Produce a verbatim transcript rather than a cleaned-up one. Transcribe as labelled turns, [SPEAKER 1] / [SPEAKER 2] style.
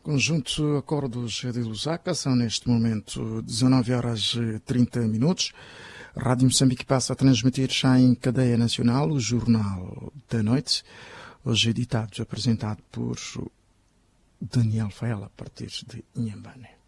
[SPEAKER 1] Conjunto Acordos de Lusaka, são neste momento dezanove horas e trinta minutos. Rádio Moçambique passa a transmitir já em cadeia nacional o Jornal da Noite, hoje editado e apresentado por Daniel Faela, a partir de Inhambane.